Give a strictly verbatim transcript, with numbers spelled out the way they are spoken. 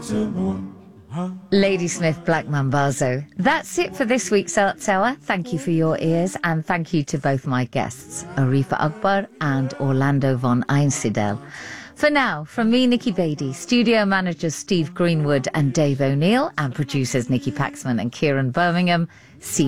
Ladysmith Black Mambazo. That's it for this week's Arts Hour. Thank you for your ears, and thank you to both my guests, Arifa Akbar and Orlando von Einsiedel. For now, from me, Nikki Beattie, studio managers Steve Greenwood and Dave O'Neill, and producers Nikki Paxman and Kieran Birmingham, see